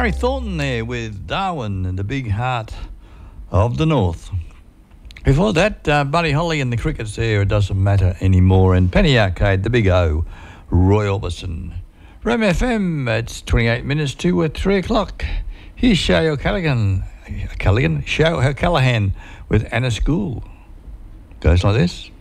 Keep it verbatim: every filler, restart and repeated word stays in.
Barry Thornton there with Darwin and the Big Heart of the North. Before that, uh, Buddy Holly and the Crickets there, It Doesn't Matter Anymore, and Penny Arcade, the Big O, Roy Orbison. Rem F M, it's twenty-eight minutes to uh, three o'clock. Here's Show O'Callaghan, Callaghan, Show O'Callaghan with Anna School. Goes like this.